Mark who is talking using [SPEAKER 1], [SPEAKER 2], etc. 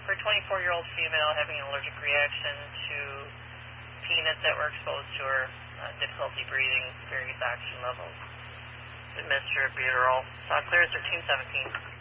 [SPEAKER 1] For a 24-year-old female having an allergic reaction to peanuts that were exposed to her, difficulty breathing, various oxygen levels. Administer albuterol. Saw clear as 1317.